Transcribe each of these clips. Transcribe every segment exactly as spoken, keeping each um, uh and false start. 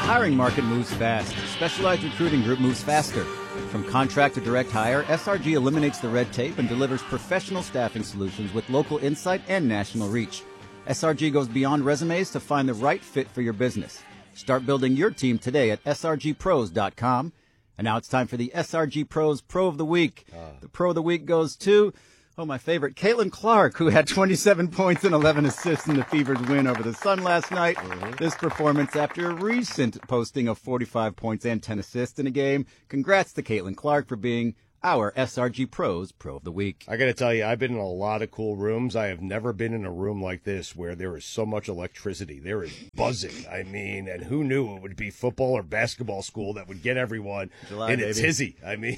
hiring market moves fast. Specialized Recruiting Group moves faster. From contract to direct hire, S R G eliminates the red tape and delivers professional staffing solutions with local insight and national reach. S R G goes beyond resumes to find the right fit for your business. Start building your team today at S R G pros dot com. And now it's time for the S R G Pros Pro of the Week. Uh. The Pro of the Week goes to, oh, my favorite, Caitlin Clark, who had twenty-seven points and eleven assists in the Fever's win over the Sun last night. Mm-hmm. This performance after a recent posting of forty-five points and ten assists in a game. Congrats to Caitlin Clark for being our S R G Pros Pro of the Week. I got to tell you, I've been in a lot of cool rooms. I have never been in a room like this where there is so much electricity. There is buzzing. I mean, and who knew it would be football or basketball school that would get everyone July, in a baby. tizzy. I mean,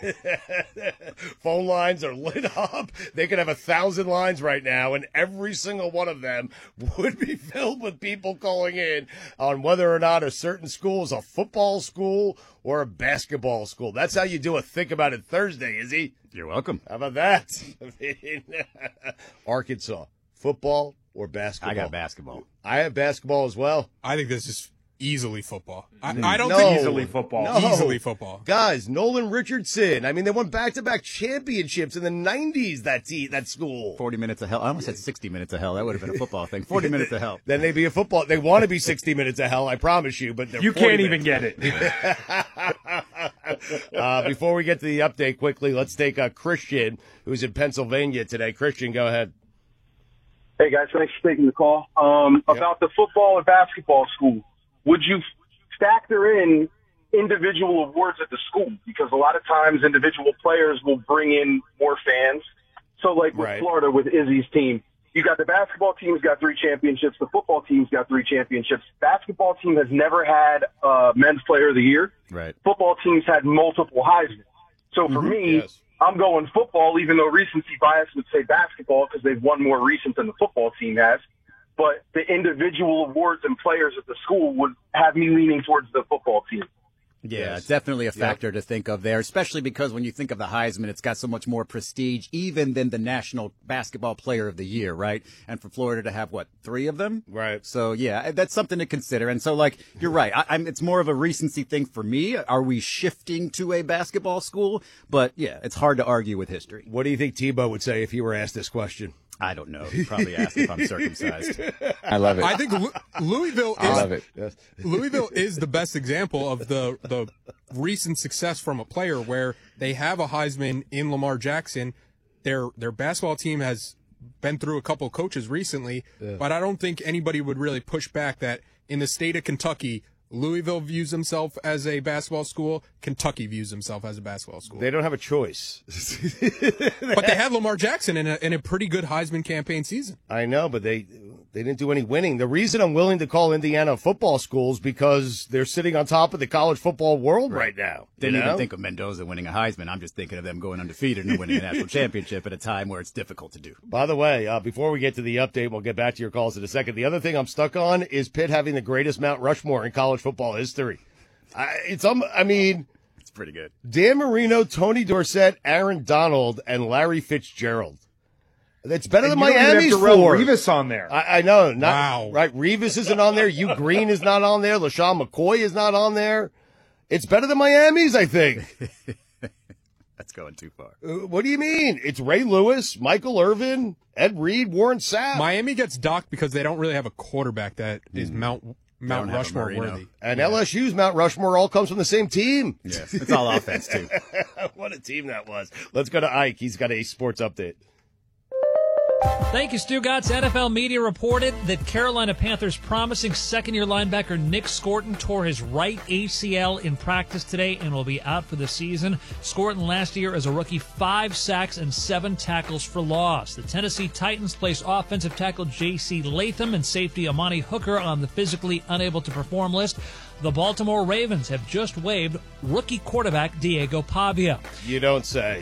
phone lines are lit up. They could have a thousand lines right now, and every single one of them would be filled with people calling in on whether or not a certain school is a football school or a basketball school. That's how you do a Think About It Thursday, Izzy. You're welcome. How about that? I mean, Arkansas, football or basketball? I got basketball. I have basketball as well. I think this is easily football. I, I don't no, think easily football. No. Easily football. Guys, Nolan Richardson. I mean, they won back-to-back championships in the nineties, that te- that school. forty minutes of hell. I almost said sixty minutes of hell. That would have been a football thing. forty minutes of hell. Then they'd be a football. They want to be sixty minutes of hell, I promise you, but they're You can't minutes. even get it. uh, before we get to the update quickly, let's take uh, Christian, who's in Pennsylvania today. Christian, go ahead. Hey, guys. Thanks for taking the call. Um, Yep. About the football and basketball school, would you factor in individual awards at the school? Because a lot of times individual players will bring in more fans. So, like with Right. Florida, with Izzy's team, you got the basketball team's got three championships. The football team's got three championships. Basketball team has never had uh, men's player of the year. Right. Football teams had multiple Heisman. So for Mm-hmm. me, Yes. I'm going football, even though recency bias would say basketball because they've won more recent than the football team has. But the individual awards and players at the school would have me leaning towards the football team. Yeah, Yes. definitely a factor yep. to think of there, especially because when you think of the Heisman, it's got so much more prestige even than the National Basketball Player of the Year, right? And for Florida to have, what, three of them? Right. So, yeah, that's something to consider. And so, like, you're right. I, I'm, it's more of a recency thing for me. Are we shifting to a basketball school? But, yeah, it's hard to argue with history. What do you think Tebow would say if he were asked this question? I don't know. He'd probably ask if I'm circumcised. I love it. I think Lu- Louisville is I love it. Yes. Louisville is the best example of the the recent success from a player where they have a Heisman in Lamar Jackson. Their their basketball team has been through a couple coaches recently, yeah. but I don't think anybody would really push back that in the state of Kentucky, Louisville views himself as a basketball school. Kentucky views himself as a basketball school. They don't have a choice. But they had Lamar Jackson in a, in a pretty good Heisman campaign season. I know, but they they didn't do any winning. The reason I'm willing to call Indiana football schools because they're sitting on top of the college football world right, right now. Didn't you know? even think of Mendoza winning a Heisman. I'm just thinking of them going undefeated and winning a national championship at a time where it's difficult to do. By the way, uh, before we get to the update, we'll get back to your calls in a second. The other thing I'm stuck on is Pitt having the greatest Mount Rushmore in college football history. I, it's um, I mean, it's pretty good. Dan Marino, Tony Dorsett, Aaron Donald, and Larry Fitzgerald. It's better And than you don't even Miami's have Darrell four. Revis on there. I, I know. Not, Wow. Right. Revis isn't on there. Hugh Green is not on there. LaShawn McCoy is not on there. It's better than Miami's, I think. That's going too far. Uh, what do you mean? It's Ray Lewis, Michael Irvin, Ed Reed, Warren Sapp. Miami gets docked because they don't really have a quarterback that is Mount Mount don't have a Rushmore Marino. worthy. And L S U's Mount Rushmore all comes from the same team. Yes, it's all offense, too. What a team that was. Let's go to Ike. He's got a sports update. Thank you, Stugotz. N F L media reported that Carolina Panthers promising second-year linebacker Nick Scorton tore his right A C L in practice today and will be out for the season. Scorton last year as a rookie, five sacks and seven tackles for loss. The Tennessee Titans place offensive tackle J C Latham and safety Amani Hooker on the physically unable to perform list. The Baltimore Ravens have just waived rookie quarterback Diego Pavia. You don't say.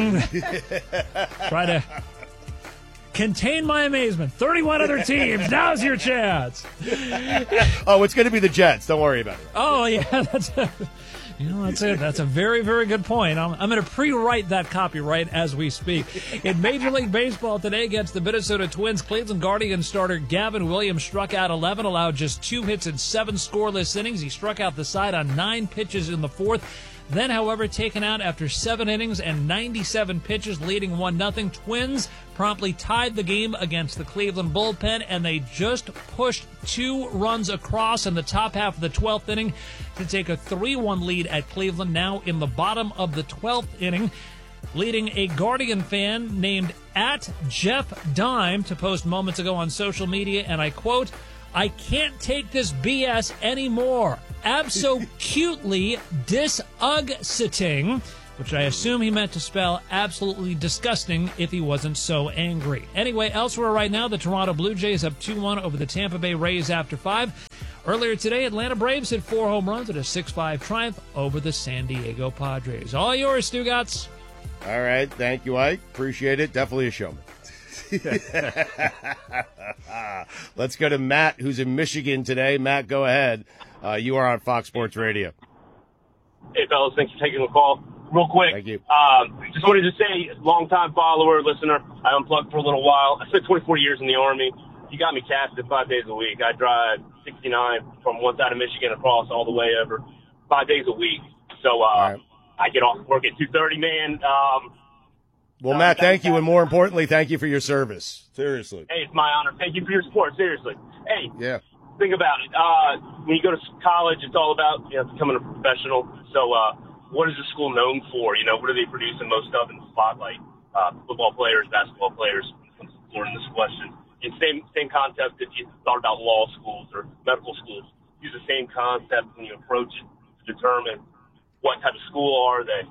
Try to contain my amazement. thirty-one other teams. Now's your chance. Oh, it's going to be the Jets. Don't worry about it. Oh, yeah. That's You know, that's it. That's a very, very good point. I'm, I'm going to pre-write that copyright as we speak. In Major League Baseball today against the Minnesota Twins, Cleveland Guardians starter Gavin Williams struck out eleven, allowed just two hits in seven scoreless innings. He struck out the side on nine pitches in the fourth. Then, however, taken out after seven innings and ninety-seven pitches, leading one nothing. Twins promptly tied the game against the Cleveland bullpen, and they just pushed two runs across in the top half of the twelfth inning to take a three one lead at Cleveland, now in the bottom of the twelfth inning, leading a Guardian fan named at Jeff Dime to post moments ago on social media, and I quote, "I can't take this B S anymore. Abso-cutely dis-ug-sitting," which I assume he meant to spell absolutely disgusting if he wasn't so angry. Anyway, elsewhere right now, the Toronto Blue Jays up two one over the Tampa Bay Rays after five. Earlier today, Atlanta Braves hit four home runs at a six five triumph over the San Diego Padres. All yours, Stugotz. All right. Thank you, Ike. Appreciate it. Definitely a showman. Let's go to Matt, who's in Michigan today. Matt, go ahead. Uh, you are on Fox Sports Radio. Hey, fellas. Thanks for taking the call. Real quick. Thank you. Um, just wanted to say, longtime follower, listener, I unplugged for a little while. I spent twenty-four years in the Army. You got me casted five days a week. I drive sixty-nine from one side of Michigan across all the way over five days a week. So uh, right. I get off work at two thirty, man. Um, Well, uh, Matt, thank that- you, and more importantly, thank you for your service. Seriously. Hey, it's my honor. Thank you for your support. Seriously. Hey, Yeah. think about it. Uh, when you go to college, it's all about, you know, becoming a professional. So, uh, what is the school known for? You know, what are they producing most of in the spotlight? Uh, football players, basketball players, when it comes to exploring this question. And same, same concept if you thought about law schools or medical schools. Use the same concept when you approach it to determine what type of school are they.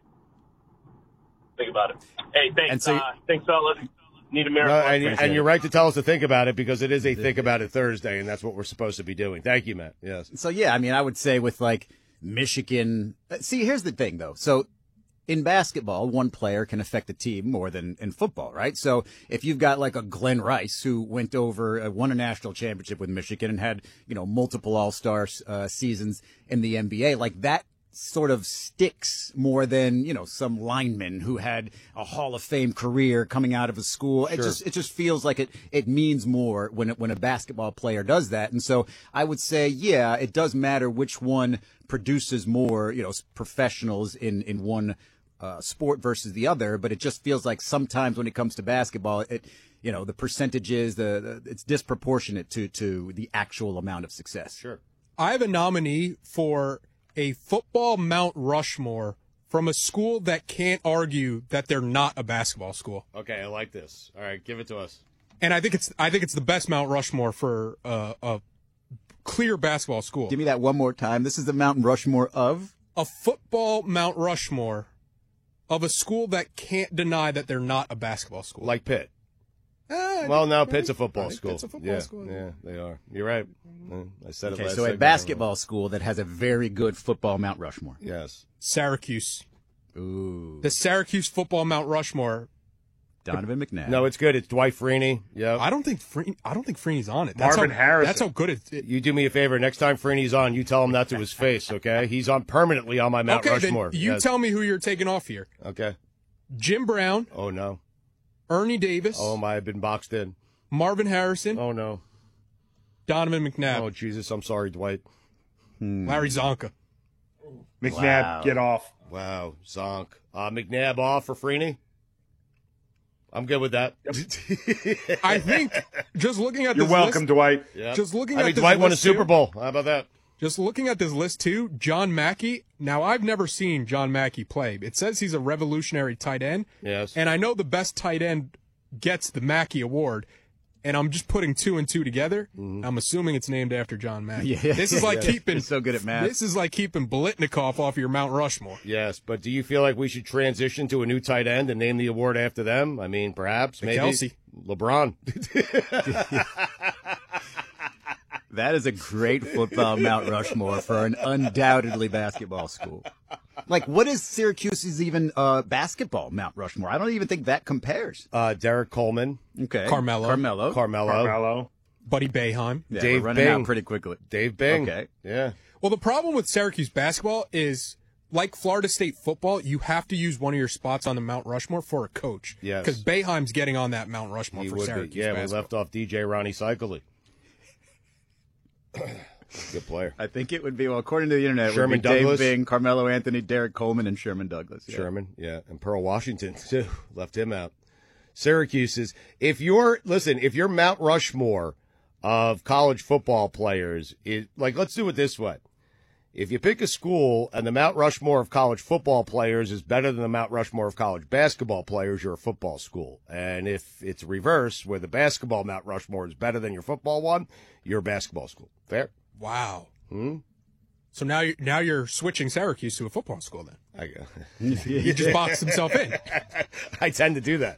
Think about it. Hey, thanks, And so- uh, thanks, fellas. Need a No, miracle. and, and you're right to tell us to think about it because it is a Think About It Thursday, and that's what we're supposed to be doing. Thank you, Matt. Yes. So, yeah, I mean, I would say with, like, Michigan. See, here's the thing, though. So in basketball, one player can affect a team more than in football, right? So if you've got, like, a Glenn Rice who went over, uh, won a national championship with Michigan and had, you know, multiple all-star uh, seasons in the N B A, like, that sort of sticks more than, you know, some lineman who had a Hall of Fame career coming out of a school. It Sure. just, it just feels like it, it means more when it, when a basketball player does that. And so I would say, yeah, it does matter which one produces more, you know, professionals in, in one, uh, sport versus the other. But it just feels like sometimes when it comes to basketball, it, you know, the percentages, the, the it's disproportionate to, to the actual amount of success. Sure. I have a nominee for a football Mount Rushmore from a school that can't argue that they're not a basketball school. Okay, I like this. All right, give it to us. And I think it's I think it's the best Mount Rushmore for uh, a clear basketball school. Give me that one more time. This is the Mount Rushmore of? A football Mount Rushmore of a school that can't deny that they're not a basketball school. Like Pitt. Eh, Well, now right? Pitt's a football I think school. Pitt's a football yeah, school. Yeah, they are. You're right. Uh, I said it Okay, last so a segment. basketball school that has a very good football Mount Rushmore. Yes. Syracuse. Ooh. The Syracuse football Mount Rushmore. Donovan McNabb. No, it's good. It's Dwight Freeney. Yeah. I don't think Freeney, I don't think Freeney's on it. That's Marvin how, Harrison. That's how good it, it You do me a favor. Next time Freeney's on, you tell him that to his face, okay? He's on permanently on my Mount Okay, Rushmore. then you Yes. tell me who you're taking off here. Okay. Jim Brown, Oh, no. Ernie Davis, Oh, my, I've been boxed in. Marvin Harrison, Oh, no. Donovan McNabb, Oh, Jesus. I'm sorry, Dwight. Larry Zonka. McNabb, Wow. get off. Wow. Zonk. Uh, McNabb off for Freeney? I'm good with that. I think just looking at You're this welcome, list, Dwight. Yeah. just looking I at mean, this Dwight won a list Super too- Bowl. How about that? Just looking at this list too, John Mackey. Now I've never seen John Mackey play. It says he's a revolutionary tight end, Yes. and I know the best tight end gets the Mackey Award. And I'm just putting two and two together. I'm assuming it's named after John Mackey. Yeah. This is like Yeah. keeping You're so good at math. This is like keeping Biletnikoff off your Mount Rushmore. Yes, but do you feel like we should transition to a new tight end and name the award after them? I mean, perhaps, maybe. Kelsey. LeBron. That is a great football Mount Rushmore for an undoubtedly basketball school. Like, what is Syracuse's even uh, basketball Mount Rushmore? I don't even think that compares. Uh, Derek Coleman. Okay. Carmelo. Carmelo. Carmelo. Carmelo. Buddy Boeheim. Yeah, Dave we're running Bing. out pretty quickly. Dave Bing. Okay. Yeah. Well, the problem with Syracuse basketball is, like Florida State football, you have to use one of your spots on the Mount Rushmore for a coach. Yes. Because Boeheim's getting on that Mount Rushmore He for would Syracuse be. Yeah, basketball. we left off D J Ronnie Cycli. Good player. I think it would be, well, according to the internet, it Sherman would be Dave Douglas. Bing, Carmelo Anthony, Derek Coleman, and Sherman Douglas. Yeah. Sherman, yeah, and Pearl Washington too. Left him out. Syracuse is, if you're, listen, if you're Mount Rushmore of college football players, it, like, let's do it this way. If you pick a school and the Mount Rushmore of college football players is better than the Mount Rushmore of college basketball players, you're a football school. And if it's reverse, where the basketball Mount Rushmore is better than your football one, you're a basketball school. Fair? Wow. Hmm? So now, you, now you're switching Syracuse to a football school then. I, He just boxed himself in. I tend to do that.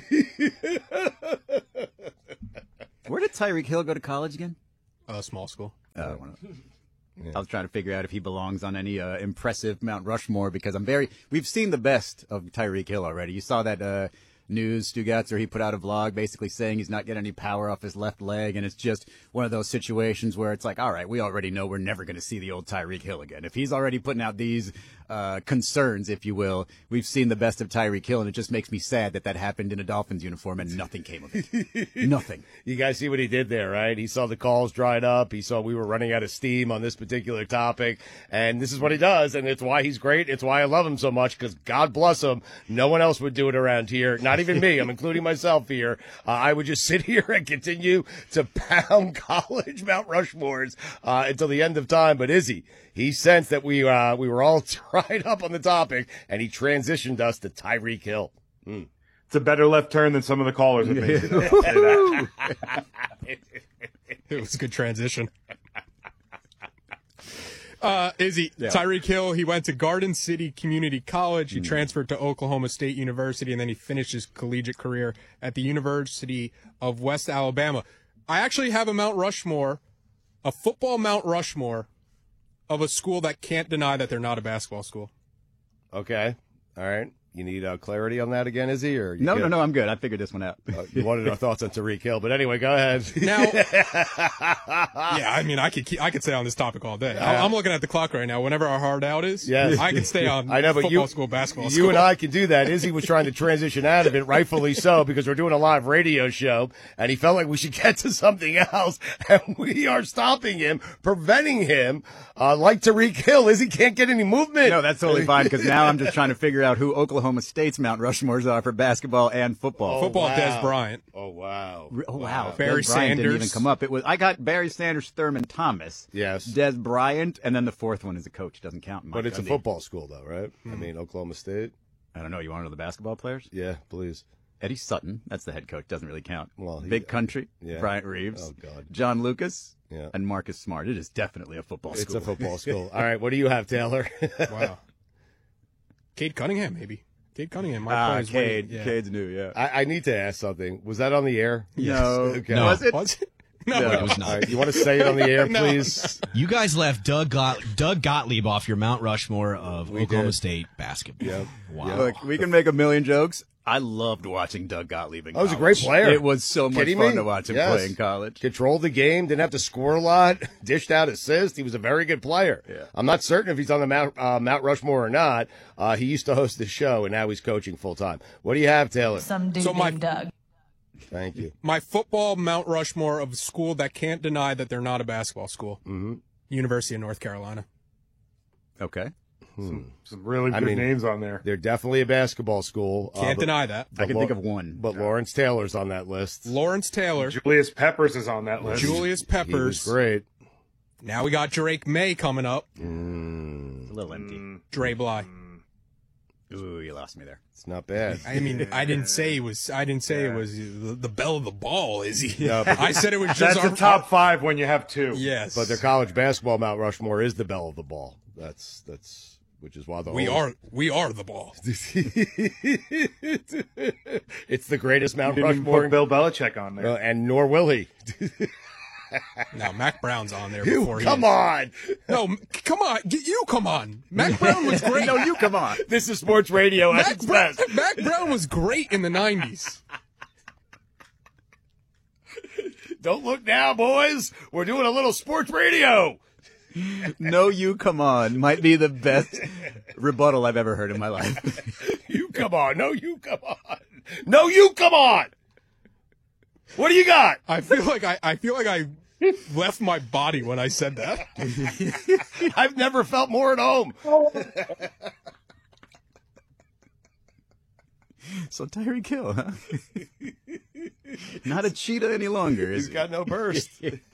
Where did Tyreek Hill go to college again? A small school. Uh, I, wanna- I was trying to figure out if he belongs on any uh, impressive Mount Rushmore because I'm very. We've seen the best of Tyreek Hill already. You saw that uh, news, Stugatzer, he put out a vlog basically saying he's not getting any power off his left leg, and it's just one of those situations where it's like, all right, we already know we're never going to see the old Tyreek Hill again. If he's already putting out these uh, concerns, if you will, we've seen the best of Tyreek Hill, and it just makes me sad that that happened in a Dolphins uniform and nothing came of it. Nothing. You guys see what he did there, right? He saw the calls dried up. He saw we were running out of steam on this particular topic. And this is what he does. And it's why he's great. It's why I love him so much, because God bless him. No one else would do it around here. Not even me. I'm including myself here. Uh, I would just sit here and continue to pound college Mount Rushmores uh, until the end of time. But Izzy, he sensed that we uh, we were all dried up on the topic, and he transitioned us to Tyreek Hill. Hmm. It's a better left turn than some of the callers have made today. I'll say that. It was a good transition. Uh, Izzy, Yeah. Tyreek Hill, he went to Garden City Community College. He transferred to Oklahoma State University, and then he finished his collegiate career at the University of West Alabama. I actually have a Mount Rushmore, a football Mount Rushmore, of a school that can't deny that they're not a basketball school. Okay. All right. You need uh, clarity on that again, Izzy? Or you No, good? no, no, I'm good. I figured this one out. Uh, you wanted our thoughts on Tyreek Hill, but anyway, go ahead. Now, yeah, I mean, I could keep, I could stay on this topic all day. I- I'm looking at the clock right now. Whenever our hard out is, Yes. I can stay on I know, but football you, school, basketball you school. and I can do that. Izzy was trying to transition out of it, rightfully so, because we're doing a live radio show, and he felt like we should get to something else, and we are stopping him, preventing him, uh, like Tyreek Hill. Izzy can't get any movement. No, that's totally fine because now I'm just trying to figure out who Oklahoma State's Mount Rushmores are for basketball and football. Football, wow. Des Bryant. Oh, wow. Oh, wow. Barry Des Bryant didn't Sanders. even come up. It was I got Barry Sanders, Thurman Thomas. Yes. Des Bryant, and then the fourth one is a coach. Doesn't count. Mike But it's a Gundy. football school, though, right? I mean, Oklahoma State. I don't know. You want to know the basketball players? Yeah, please. Eddie Sutton. That's the head coach. Doesn't really count. Well, he- Big Country. yeah. Bryant Reeves. Oh, God. John Lucas. Yeah. And Marcus Smart. It is definitely a football It's school. a football school. All right, what do you have, Taylor? Wow. Cade Cunningham, maybe. Cade Cunningham. might Ah, play his way- Cade. yeah. Cade's new, yeah. I, I need to ask something. Was that on the air? No. Okay. No. Was it? Was it? No. No. It was All not. right, you want to say it on the air, No. please? You guys left Doug Got- Doug Gottlieb off your Mount Rushmore of We Oklahoma did. State basketball. Yep. Wow. Look, we can make a million jokes. I loved watching Doug Gottlieb in Oh, he was a college. great player. It was so much Kidding fun me? to watch him Yes. play in college. Controlled the game, didn't have to score a lot, dished out assists. He was a very good player. Yeah. I'm not certain if he's on the Mount, uh, Mount Rushmore or not. Uh, he used to host the show, and now he's coaching full time. What do you have, Taylor? Some dude So my- named Doug. Thank you. My football Mount Rushmore of a school that can't deny that they're not a basketball school. Mm-hmm. University of North Carolina. Okay. Some really I good mean, names on there. They're definitely a basketball school. uh, Can't but- deny that. I can Lau- think of one. But Lawrence Taylor's on that list. Lawrence Taylor, Julius Peppers is on that list. Julius He was Peppers. great. Now we got Drake May coming up. Mm, It's a little empty. Dre Bly. Ooh, you lost me there. it's not bad. I mean, I didn't say it was. I didn't say it was the, the bell of the ball. Is he? No, but- I said it was just That's our the top five when you have two. Yes, But their college basketball Mount Rushmore is the bell of the ball. That's that's which is why the we whole- are. We are the ball. It's the greatest Mount Didn't even Rushmore, put Bill Belichick on there. uh, and nor will he. Now Mac Brown's on there You, before he. come is. on! No, m- come on. Get you. Come on. Mac Brown was great. No, you come on. This is sports radio at Mac, its Brown, best. Mac Brown was great in the nineties. Don't look now, boys. We're doing a little sports radio. No, you come on might be the best rebuttal I've ever heard in my life. You come on. No, you come on. No, you come on. What do you got? I feel like I, I feel like I left my body when I said that. I've never felt more at home. So Tyreek Hill, huh? Not a cheetah any longer. Is He's got no burst.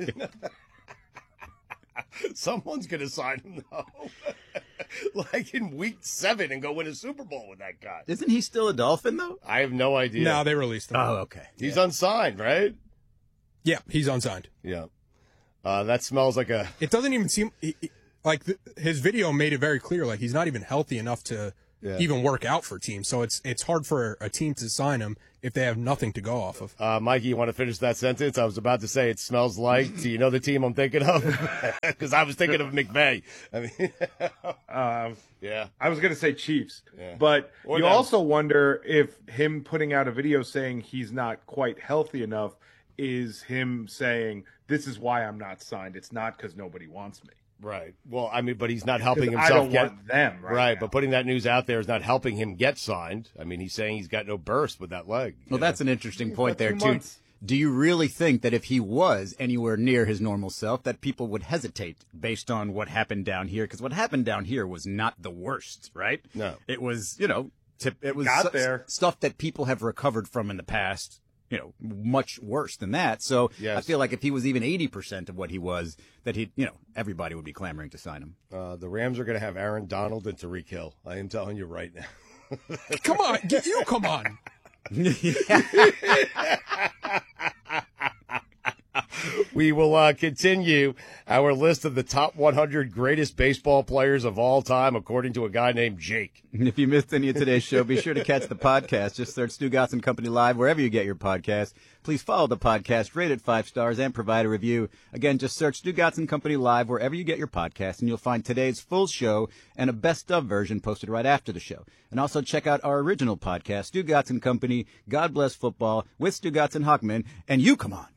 Someone's going to sign him, though. Like in week seven and go win a Super Bowl with that guy. Isn't he still a Dolphin, though? I have no idea. No, they released him. Oh, okay. He's yeah. unsigned, right? Yeah, he's unsigned. Yeah. Uh, that smells like a... It doesn't even seem... He, he, like, the, his video made it very clear, like, he's not even healthy enough to yeah. even work out for teams. So it's it's hard for a team to sign him if they have nothing to go off of. Uh, Mikey, you want to finish that sentence? I was about to say it smells like. Do you know the team I'm thinking of? Because I was thinking of McVay. I mean, um, yeah. I was going to say Chiefs. Yeah. But or you them. also wonder if him putting out a video saying he's not quite healthy enough is him saying, this is why I'm not signed. It's not because nobody wants me. Right. Well, I mean, but he's not helping himself I don't get want them. Right. right now. But putting that news out there is not helping him get signed. I mean, he's saying he's got no burst with that leg. Well, know? that's an interesting He's point got there, two too. months. Do you really think that if he was anywhere near his normal self, that people would hesitate based on what happened down here? Because what happened down here was not the worst, right? No. It was, you know, tip, it was Got su- there. stuff that people have recovered from in the past. You know, much worse than that. So yes. I feel like if he was even eighty percent of what he was, that he, you know, everybody would be clamoring to sign him. Uh, the Rams are going to have Aaron Donald and Tyreek Hill. I am telling you right now. Come on. You come on. We will uh, continue our list of the top one hundred greatest baseball players of all time, according to a guy named Jake. And if you missed any of today's show, be sure to catch the podcast. Just search Stu Gatz and Company Live wherever you get your podcast. Please follow the podcast, rate it five stars, and provide a review. Again, just search Stu Gatz and Company Live wherever you get your podcast, and you'll find today's full show and a best-of version posted right after the show. And also check out our original podcast, Stu Gatz and Company, God Bless Football, with Stu Gatz and Hockman, and you come on.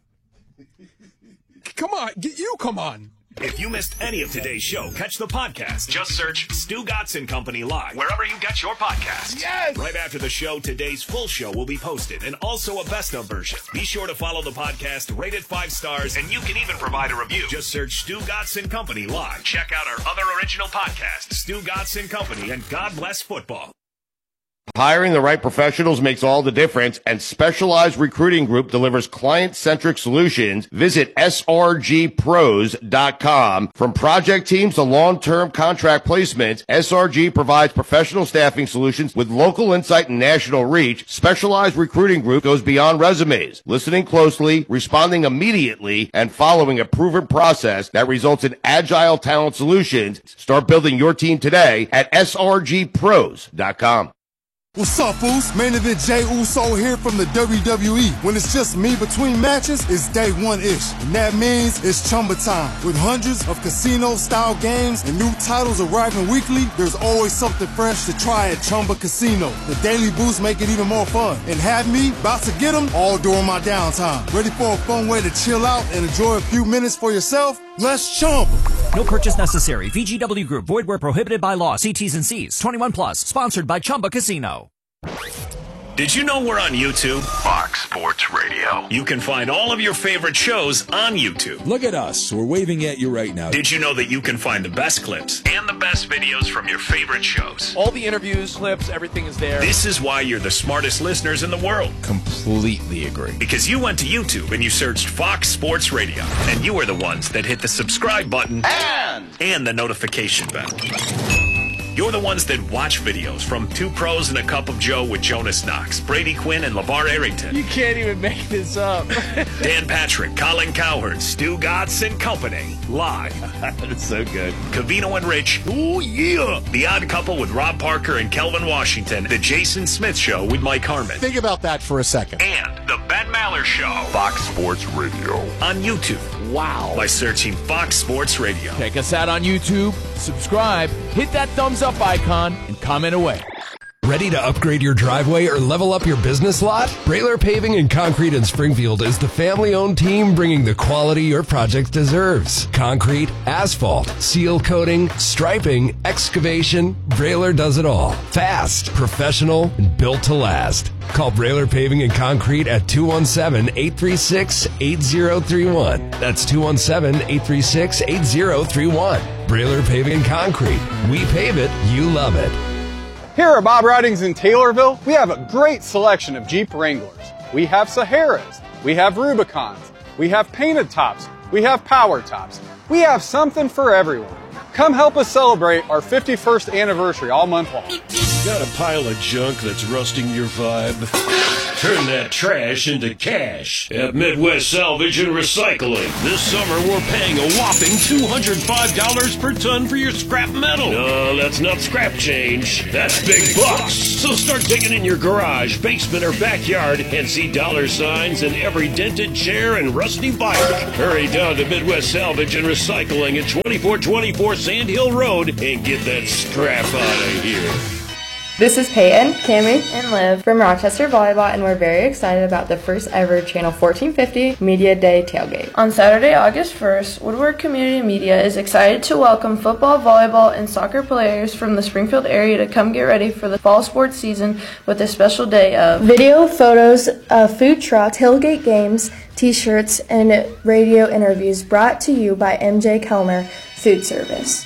Come on. You come on. If you missed any of today's show, catch the podcast. Just search Stu Gatz and Company Live, wherever you get your podcast. Yes! Right after the show, today's full show will be posted, and also a best-of version. Be sure to follow the podcast, rate it five stars, and you can even provide a review. Just search Stu Gatz and Company Live. Check out our other original podcasts, Stu Gatz and Company, and God Bless Football. Hiring the right professionals makes all the difference, and Specialized Recruiting Group delivers client-centric solutions. Visit S R G pros dot com. From project teams to long-term contract placements, S R G provides professional staffing solutions with local insight and national reach. Specialized Recruiting Group goes beyond resumes, listening closely, responding immediately, and following a proven process that results in agile talent solutions. Start building your team today at S R G pros dot com. What's up, fools? Main event Jay Uso here from the W W E. When it's just me between matches, it's day one-ish. And that means it's Chumba time. With hundreds of casino-style games and new titles arriving weekly, there's always something fresh to try at Chumba Casino. The daily boosts make it even more fun. And have me about to get them all during my downtime. Ready for a fun way to chill out and enjoy a few minutes for yourself? Let's Chumba. No purchase necessary. V G W Group. Void where prohibited by law. See T's and C's. twenty-one plus. Sponsored by Chumba Casino. Did you know we're on YouTube? Fox Sports Radio. You can find all of your favorite shows on YouTube. Look at us. We're waving at you right now. Did you know that you can find the best clips and the best videos from your favorite shows? All the interviews, clips, everything is there. This is why you're the smartest listeners in the world. Completely agree. Because you went to YouTube and you searched Fox Sports Radio. And you are the ones that hit the subscribe button And, and the notification bell. You're the ones that watch videos from Two Pros and a Cup of Joe with Jonas Knox, Brady Quinn, and LeVar Arrington. You can't even make this up. Dan Patrick, Colin Cowherd, Stu Gatz and Company, live. That's so good. Cavino and Rich, ooh yeah. The Odd Couple with Rob Parker and Kelvin Washington. The Jason Smith Show with Mike Harmon. Think about that for a second. And the Ben Maller Show. Fox Sports Radio. On YouTube. Wow. By searching Fox Sports Radio. Check us out on YouTube, subscribe, hit that thumbs up icon, and comment away. Ready to upgrade your driveway or level up your business lot? Brailer Paving and Concrete in Springfield is the family-owned team bringing the quality your project deserves. Concrete, asphalt, seal coating, striping, excavation, Brailer does it all. Fast, professional, and built to last. Call Brailer Paving and Concrete at two one seven, eight three six, eight zero three one. That's two one seven, eight three six, eight zero three one. Brailer Paving and Concrete. We pave it, you love it. Here at Bob Ridings in Taylorville, we have a great selection of Jeep Wranglers. We have Saharas, we have Rubicons, we have painted tops, we have power tops. We have something for everyone. Come help us celebrate our fifty-first anniversary all month long. Got a pile of junk that's rusting your vibe? Turn that trash into cash at Midwest Salvage and Recycling. This summer, we're paying a whopping two hundred five dollars per ton for your scrap metal. No, that's not scrap change. That's big bucks. So start digging in your garage, basement, or backyard and see dollar signs in every dented chair and rusty bike. Hurry down to Midwest Salvage and Recycling at twenty-four twenty-four Sand Hill Road and get that scrap out of here. This is Peyton, Cammie, and Liv from Rochester Volleyball, and we're very excited about the first ever Channel fourteen fifty Media Day tailgate. On Saturday, August first, Woodward Community Media is excited to welcome football, volleyball, and soccer players from the Springfield area to come get ready for the fall sports season with a special day of video, photos, of food trucks, tailgate games, t-shirts, and radio interviews brought to you by M J Kellner Food Service.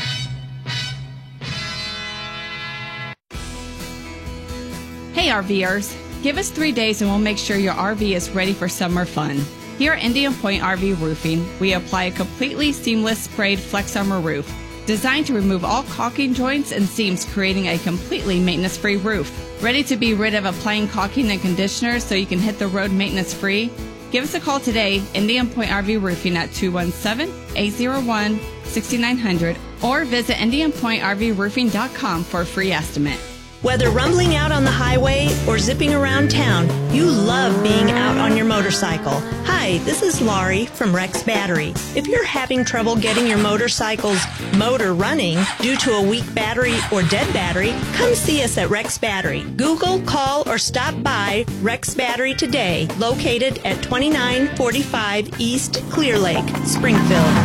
Hey RVers, give us three days and we'll make sure your R V is ready for summer fun. Here at Indian Point R V Roofing, we apply a completely seamless sprayed Flex Armor roof, designed to remove all caulking joints and seams, creating a completely maintenance-free roof. Ready to be rid of applying caulking and conditioner so you can hit the road maintenance-free? Give us a call today, Indian Point R V Roofing at two one seven, eight zero one, six nine zero zero, or visit indian point r v roofing dot com for a free estimate. Whether rumbling out on the highway or zipping around town, you love being out on your motorcycle. Hi, this is Laurie from Rex Battery. If you're having trouble getting your motorcycle's motor running due to a weak battery or dead battery, come see us at Rex Battery. Google, call, or stop by Rex Battery today, located at twenty-nine forty-five East Clear Lake, Springfield.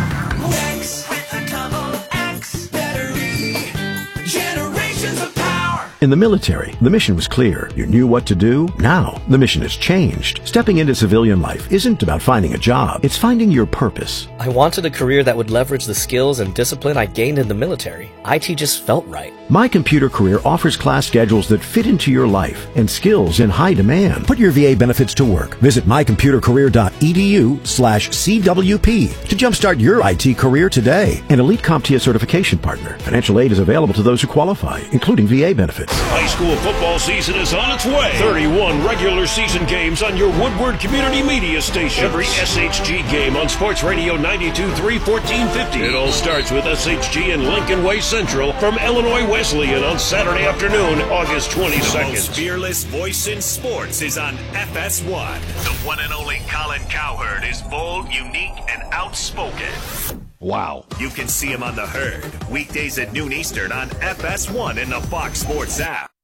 Rex with a double X battery. Generations of power. In the military, the mission was clear. You knew what to do. Now, the mission has changed. Stepping into civilian life isn't about finding a job. It's finding your purpose. I wanted a career that would leverage the skills and discipline I gained in the military. I T just felt right. My Computer Career offers class schedules that fit into your life and skills in high demand. Put your V A benefits to work. Visit my computer career dot e d u slash C W P to jumpstart your I T career today. An Elite CompTIA certification partner. Financial aid is available to those who qualify, including V A benefits. High school football season is on its way. thirty-one regular season games on your Woodward Community Media station. Every S H G game on Sports Radio ninety-two point three, fourteen fifty. It all starts with S H G and Lincoln Way Central from Illinois Wesleyan on Saturday afternoon, August twenty-second. The most fearless voice in sports is on F S one. The one and only Colin Cowherd is bold, unique, and outspoken. Wow. You can see him on The Herd, weekdays at noon Eastern on F S one and the Fox Sports app.